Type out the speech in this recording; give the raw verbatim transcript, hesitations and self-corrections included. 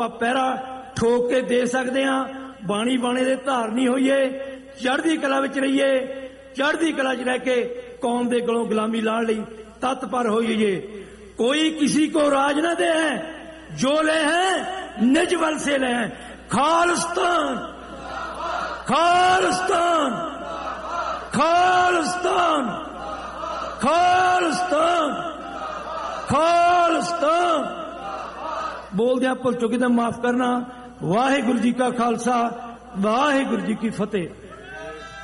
ਪਹਿਰਾ ਠੋਕ ਕੇ ਦੇ ਸਕਦੇ ਹਾਂ। ਬਾਣੀ ਬਾਣੇ ਦੇ ਧਾਰਨੀ ਹੋਈਏ, ਚੜ੍ਹਦੀ ਕਲਾ ਵਿੱਚ ਰਹੀਏ, ਚੜ੍ਹਦੀ ਕਲਾ 'ਚ ਰਹਿ ਕੇ कौम दे गलों गुलामी लाण लई तत्पर होइए। कोई किसी को राज न दे है, जो ले हैं निज बल से ले हैं। खालिस्तान खालिस्तान खालिस्तान खालिस्तान खालिस्तान। बोलदे भुल चुके तो माफ करना। वाहिगुरू जी का खालसा, वाहिगुरू जी की फतेह।